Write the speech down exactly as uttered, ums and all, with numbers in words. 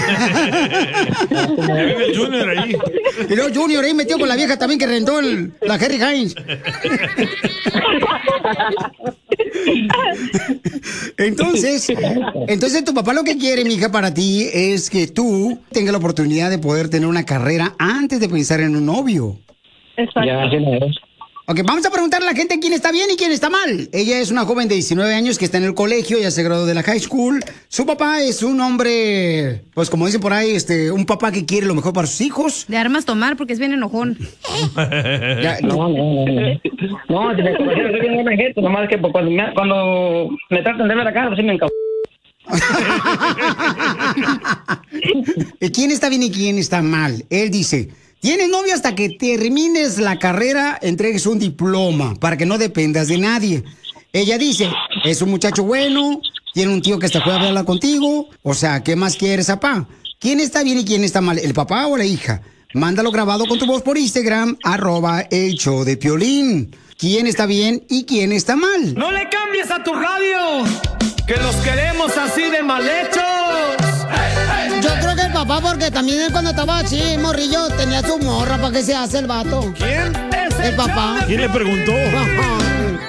el Junior ahí. Y luego Junior ahí metió con la vieja también que rentó el, la Harry Hines. Entonces, entonces tu papá lo que quiere, mija, para ti es que tú tengas la oportunidad de poder tener una carrera antes de pensar en un novio. Exacto. Ya, así no es. Ok, vamos a preguntarle a la gente quién está bien y quién está mal. Ella es una joven de diecinueve años que está en el colegio, ya se graduó de la high school. Su papá es un hombre, pues como dicen por ahí, este, un papá que quiere lo mejor para sus hijos. De armas tomar porque es bien enojón. Ya, no, no, no, no. No, si me conocieron, soy bien buena gente, nomás que cuando me, cuando me tratan de ver acá, pues sí me encab... ¿Quién está bien y quién está mal? Él dice... Tienes novio hasta que termines la carrera, entregues un diploma para que no dependas de nadie. Ella dice, es un muchacho bueno, tiene un tío que hasta puede hablar contigo. O sea, ¿qué más quieres, papá? ¿Quién está bien y quién está mal? ¿El papá o la hija? Mándalo grabado con tu voz por Instagram, arroba el show de Piolín. ¿Quién está bien y quién está mal? ¡No le cambies a tu radio! ¡Que los queremos así de mal hechos! Yo creo que el papá, porque también él cuando estaba así, morrillo, tenía su morra para que se hace el vato. ¿Quién? El papá. ¿Quién le preguntó?